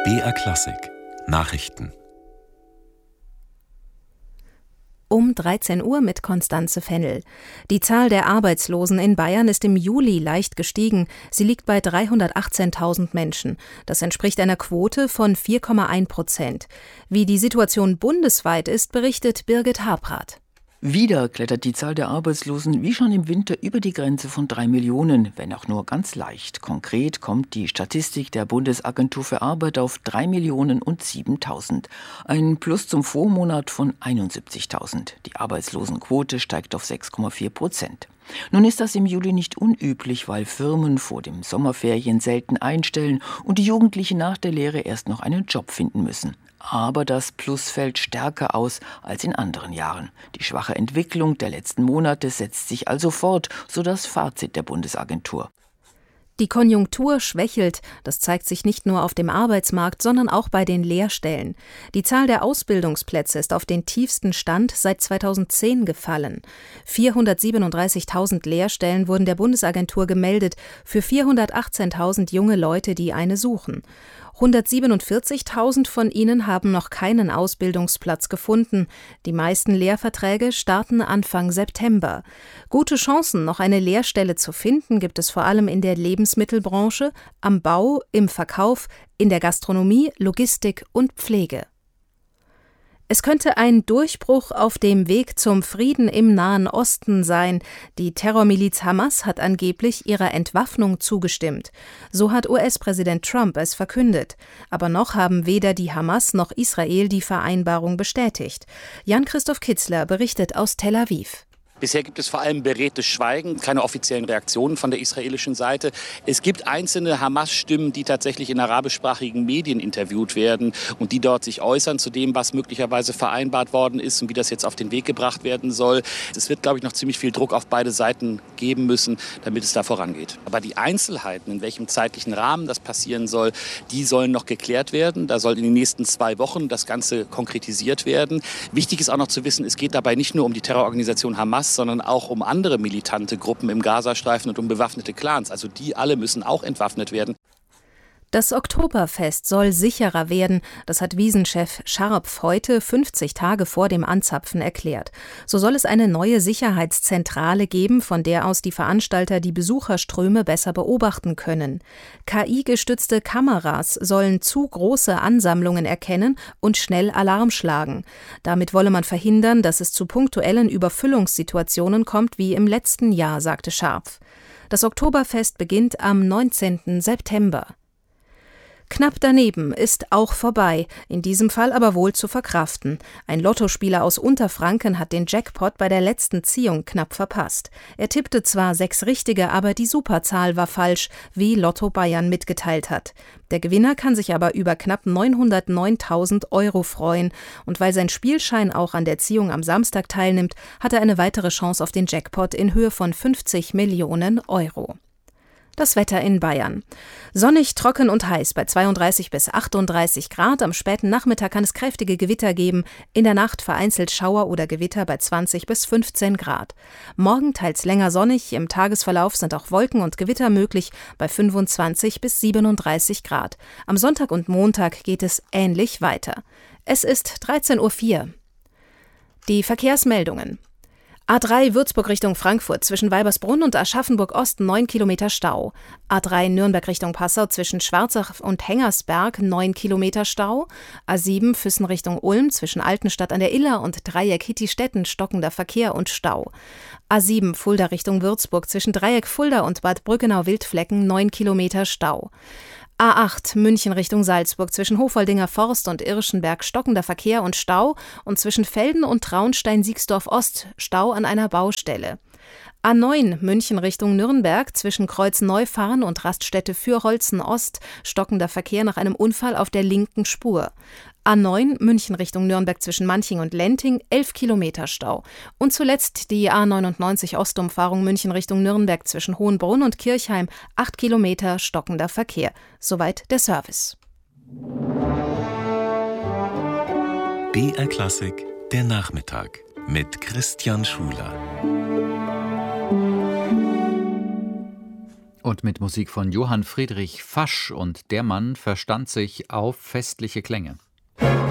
BR Klassik Nachrichten. Um 13 Uhr mit Constanze Fennel. Die Zahl der Arbeitslosen in Bayern ist im Juli leicht gestiegen. Sie liegt bei 318.000 Menschen. Das entspricht einer Quote von 4,1%. Wie die Situation bundesweit ist, berichtet Birgit Habrath. Wieder klettert die Zahl der Arbeitslosen wie schon im Winter über die Grenze von 3 Millionen, wenn auch nur ganz leicht. Konkret kommt die Statistik der Bundesagentur für Arbeit auf 3.007.000. Ein Plus zum Vormonat von 71.000. Die Arbeitslosenquote steigt auf 6,4%. Nun ist das im Juli nicht unüblich, weil Firmen vor den Sommerferien selten einstellen und die Jugendlichen nach der Lehre erst noch einen Job finden müssen. Aber das Plus fällt stärker aus als in anderen Jahren. Die schwache Entwicklung der letzten Monate setzt sich also fort, so das Fazit der Bundesagentur. Die Konjunktur schwächelt. Das zeigt sich nicht nur auf dem Arbeitsmarkt, sondern auch bei den Lehrstellen. Die Zahl der Ausbildungsplätze ist auf den tiefsten Stand seit 2010 gefallen. 437.000 Lehrstellen wurden der Bundesagentur gemeldet, für 418.000 junge Leute, die eine suchen. 147.000 von ihnen haben noch keinen Ausbildungsplatz gefunden. Die meisten Lehrverträge starten Anfang September. Gute Chancen, noch eine Lehrstelle zu finden, gibt es vor allem in der Lebensmittelbranche, am Bau, im Verkauf, in der Gastronomie, Logistik und Pflege. Es könnte ein Durchbruch auf dem Weg zum Frieden im Nahen Osten sein. Die Terrormiliz Hamas hat angeblich ihrer Entwaffnung zugestimmt. So hat US-Präsident Trump es verkündet. Aber noch haben weder die Hamas noch Israel die Vereinbarung bestätigt. Jan-Christoph Kitzler berichtet aus Tel Aviv. Bisher gibt es vor allem beredtes Schweigen, keine offiziellen Reaktionen von der israelischen Seite. Es gibt einzelne Hamas-Stimmen, die tatsächlich in arabischsprachigen Medien interviewt werden und die dort sich äußern zu dem, was möglicherweise vereinbart worden ist und wie das jetzt auf den Weg gebracht werden soll. Es wird, glaube ich, noch ziemlich viel Druck auf beide Seiten geben müssen, damit es da vorangeht. Aber die Einzelheiten, in welchem zeitlichen Rahmen das passieren soll, die sollen noch geklärt werden. Da soll in den nächsten 2 Wochen das Ganze konkretisiert werden. Wichtig ist auch noch zu wissen, es geht dabei nicht nur um die Terrororganisation Hamas, sondern auch um andere militante Gruppen im Gazastreifen und um bewaffnete Clans. Also die alle müssen auch entwaffnet werden. Das Oktoberfest soll sicherer werden, das hat Wiesenchef Scharpf heute 50 Tage vor dem Anzapfen erklärt. So soll es eine neue Sicherheitszentrale geben, von der aus die Veranstalter die Besucherströme besser beobachten können. KI-gestützte Kameras sollen zu große Ansammlungen erkennen und schnell Alarm schlagen. Damit wolle man verhindern, dass es zu punktuellen Überfüllungssituationen kommt wie im letzten Jahr, sagte Scharpf. Das Oktoberfest beginnt am 19. September. Knapp daneben ist auch vorbei, in diesem Fall aber wohl zu verkraften. Ein Lottospieler aus Unterfranken hat den Jackpot bei der letzten Ziehung knapp verpasst. Er tippte zwar 6 richtige, aber die Superzahl war falsch, wie Lotto Bayern mitgeteilt hat. Der Gewinner kann sich aber über knapp 909.000 € freuen. Und weil sein Spielschein auch an der Ziehung am Samstag teilnimmt, hat er eine weitere Chance auf den Jackpot in Höhe von 50 Millionen €. Das Wetter in Bayern. Sonnig, trocken und heiß bei 32 bis 38 Grad. Am späten Nachmittag kann es kräftige Gewitter geben. In der Nacht vereinzelt Schauer oder Gewitter bei 20 bis 15 Grad. Morgen teils länger sonnig. Im Tagesverlauf sind auch Wolken und Gewitter möglich bei 25 bis 37 Grad. Am Sonntag und Montag geht es ähnlich weiter. Es ist 13:04 Uhr. Die Verkehrsmeldungen. A3 Würzburg Richtung Frankfurt zwischen Weibersbrunn und Aschaffenburg Ost 9 Kilometer Stau. A3 Nürnberg Richtung Passau zwischen Schwarzach und Hengersberg 9 Kilometer Stau. A7 Füssen Richtung Ulm zwischen Altenstadt an der Iller und Dreieck Hittistetten stockender Verkehr und Stau. A7 Fulda Richtung Würzburg zwischen Dreieck Fulda und Bad Brückenau-Wildflecken 9 Kilometer Stau. A8 München Richtung Salzburg zwischen Hofoldinger Forst und Irschenberg stockender Verkehr und Stau und zwischen Velden und Traunstein-Siegsdorf Ost Stau an einer Baustelle. A9 München Richtung Nürnberg zwischen Kreuz-Neufahren und Raststätte Fürholzen Ost stockender Verkehr nach einem Unfall auf der linken Spur. A9 München Richtung Nürnberg zwischen Manching und Lenting 11 Kilometer Stau. Und zuletzt die A99 Ostumfahrung München Richtung Nürnberg zwischen Hohenbrunn und Kirchheim 8 Kilometer stockender Verkehr. Soweit der Service. BR Klassik, der Nachmittag mit Christian Schuler. Und mit Musik von Johann Friedrich Fasch, und der Mann verstand sich auf festliche Klänge.